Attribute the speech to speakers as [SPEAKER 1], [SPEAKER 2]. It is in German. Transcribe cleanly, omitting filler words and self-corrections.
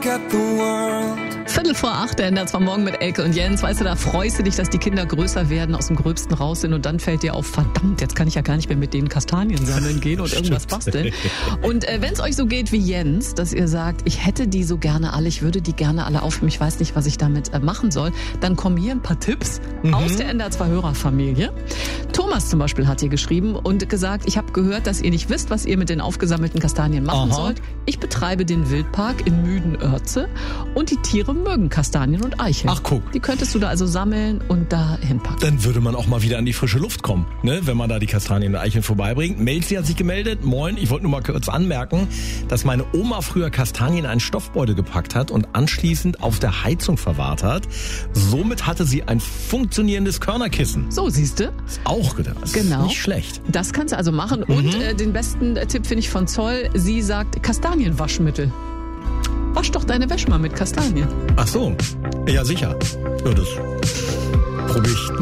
[SPEAKER 1] 7:45, der ändert zwar morgen mit Elke und Jens. Weißt du, da freust du dich, dass die Kinder größer werden, aus dem Gröbsten raus sind und dann fällt dir auf, verdammt, jetzt kann ich ja gar nicht mehr mit denen Kastanien sammeln gehen und irgendwas basteln. Und wenn es euch so geht wie Jens, dass ihr sagt, ich hätte die so gerne alle, ich würde die gerne alle aufnehmen, ich weiß nicht, was ich damit machen soll, dann kommen hier ein paar Tipps aus der NDR 2 Hörerfamilie. Thomas zum Beispiel hat hier geschrieben und gesagt, ich habe gehört, dass ihr nicht wisst, was ihr mit den aufgesammelten Kastanien machen sollt. Ich betreibe den Wildpark in Müden-Oerze und die Tiere mögen Kastanien und Eicheln.
[SPEAKER 2] Ach, guck.
[SPEAKER 1] Die könntest du da also sammeln und da hinpacken.
[SPEAKER 2] Dann würde man auch mal wieder an die frische Luft kommen, ne? Wenn man da die Kastanien und Eicheln vorbeibringt. Melzi hat sich gemeldet. Moin, ich wollte nur mal kurz anmerken, dass meine Oma früher Kastanien in einen Stoffbeutel gepackt hat und anschließend auf der Heizung verwahrt hat. Somit hatte sie ein funktionierendes Körnerkissen.
[SPEAKER 1] So, siehste?
[SPEAKER 2] Ist auch gedacht.
[SPEAKER 1] Genau.
[SPEAKER 2] Nicht schlecht.
[SPEAKER 1] Das kannst du also machen. Und den besten Tipp finde ich von Zoll. Sie sagt Kastanienwaschmittel. Wasch doch deine Wäsche mal mit Kastanien.
[SPEAKER 2] Ach so. Ja, sicher. Ja, das probier ich